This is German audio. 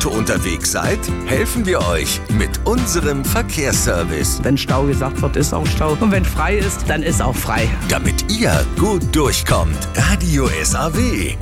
Auto unterwegs seid, helfen wir euch mit unserem Verkehrsservice. Wenn Stau gesagt wird, ist auch Stau. Und wenn frei ist, dann ist auch frei. Damit ihr gut durchkommt. Radio SAW.